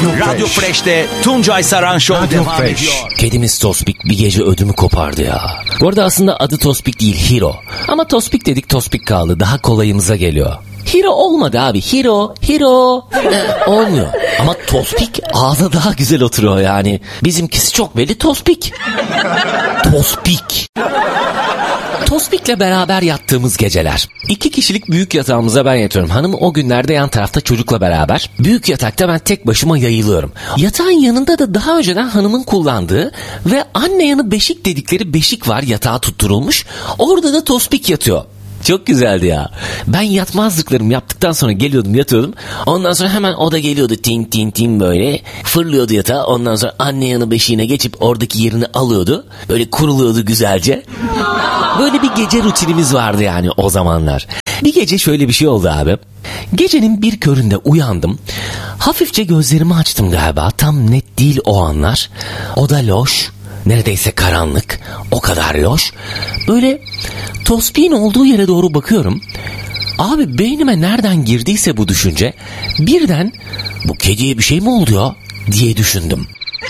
Radyo Fresh'te Tuncay Saran Show devam ediyor. Kedimiz Tospik bir gece ödümü kopardı ya. Bu arada aslında adı Tospik değil, Hiro. Ama Tospik dedik, Tospik kaldı. Daha kolayımıza geliyor. Hiro olmadı abi. Hiro. Olmuyor. Ama Tospik ağza daha güzel oturuyor yani. Bizimkisi çok belli Tospik. Tospik'le beraber yattığımız geceler. 2 kişilik büyük yatağımıza ben yatıyorum. Hanım o günlerde yan tarafta çocukla beraber. Büyük yatakta ben tek başıma yayılıyorum. Yatağın yanında da daha önceden hanımın kullandığı ve anne yanı beşik dedikleri beşik var, yatağa tutturulmuş. Orada da Tospik yatıyor. Çok güzeldi ya. Ben yatmazlıklarımı yaptıktan sonra geliyordum, yatıyordum. Ondan sonra hemen o da geliyordu tin böyle. Fırlıyordu yatağa. Ondan sonra anne yanı beşiğine geçip oradaki yerini alıyordu. Böyle kuruluyordu güzelce. Böyle bir gece rutinimiz vardı yani o zamanlar. Bir gece şöyle bir şey oldu abi. Gecenin bir köründe uyandım. Hafifçe gözlerimi açtım galiba. Tam net değil o anlar. O da loş. Neredeyse karanlık. O kadar loş. Böyle Tospik'in olduğu yere doğru bakıyorum. Abi beynime nereden girdiyse bu düşünce, birden bu kediye bir şey mi oldu ya diye düşündüm.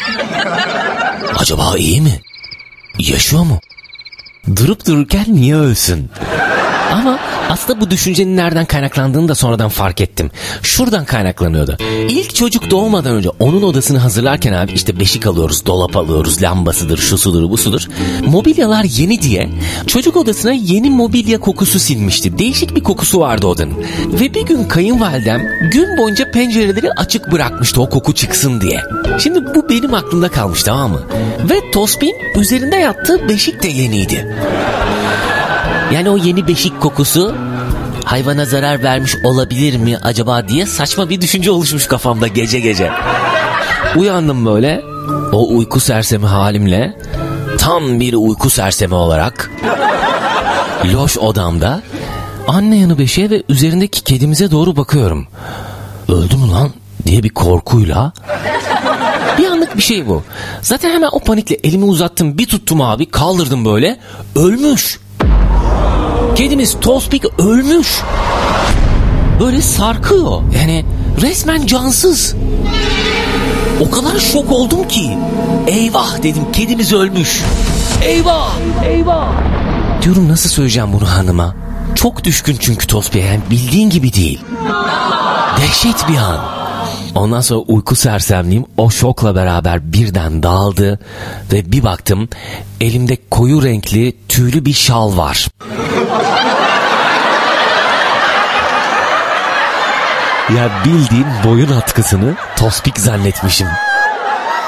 Acaba iyi mi? Yaşıyor mu? Durup dururken niye ölsün? Ama aslında bu düşüncenin nereden kaynaklandığını da sonradan fark ettim. Şuradan kaynaklanıyordu. İlk çocuk doğmadan önce onun odasını hazırlarken abi işte beşik alıyoruz, dolap alıyoruz, lambasıdır, şusudur, busudur. Mobilyalar yeni diye çocuk odasına yeni mobilya kokusu sinmişti. Değişik bir kokusu vardı odanın. Ve bir gün kayınvalidem gün boyunca pencereleri açık bırakmıştı o koku çıksın diye. Şimdi bu benim aklımda kalmış, tamam mı? Ve Tospik'in üzerinde yattığı beşik de yeniydi. Yani o yeni beşik kokusu hayvana zarar vermiş olabilir mi acaba diye saçma bir düşünce oluşmuş kafamda gece. Uyandım böyle o uyku sersemi halimle, tam bir uyku sersemi olarak loş odamda anne yanı beşiğe ve üzerindeki kedimize doğru bakıyorum. Öldü mü lan diye bir korkuyla. Bir anlık bir şey bu. Zaten hemen o panikle elimi uzattım, bir tuttum abi, kaldırdım böyle. Ölmüş. Kedimiz Tospik ölmüş. Böyle sarkıyor. Yani resmen cansız. O kadar şok oldum ki. Eyvah dedim, kedimiz ölmüş. Eyvah. Diyorum nasıl söyleyeceğim bunu hanıma? Çok düşkün çünkü Tospik'e, yani bildiğin gibi değil. Dehşet bir an. Ondan sonra uyku sersemliğim o şokla beraber birden dağıldı. Ve bir baktım elimde koyu renkli tüylü bir şal var. Ya bildiğin boyun atkısını Tospik zannetmişim.